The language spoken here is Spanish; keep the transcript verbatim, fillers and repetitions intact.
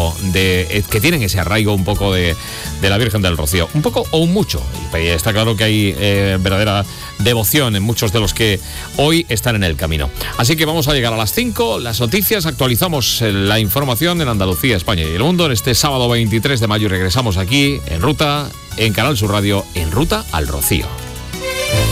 como de que tienen ese arraigo un poco de, de la Virgen del Rocío, un poco o un mucho. Y está claro que hay eh, verdadera devoción en muchos de los que hoy están en el camino. Así que vamos a llegar a las cinco, las noticias, actualizamos la información en Andalucía, España y el mundo en este sábado veintitrés de mayo y regresamos aquí en Ruta, en Canal Sur Radio, en Ruta al Rocío.